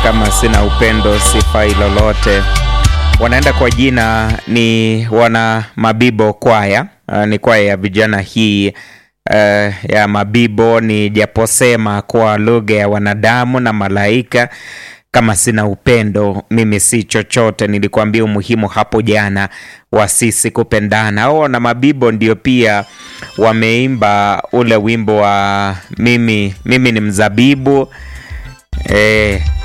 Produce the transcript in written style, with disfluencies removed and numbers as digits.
kama sina upendo sifai lolote. Wanaenda kwa jina ni wana Mabibo kwaya. Ni kwaya ya vijana hii ya Mabibo. Ni japosema kwa lugha ya wanadamu na malaika, kama sina upendo mimi si chochote. Nilikuambia umuhimu hapo jana wa sisi kupendana. Na Mabibo ndio pia wameimba ule wimbo wa mimi ni mzabibu.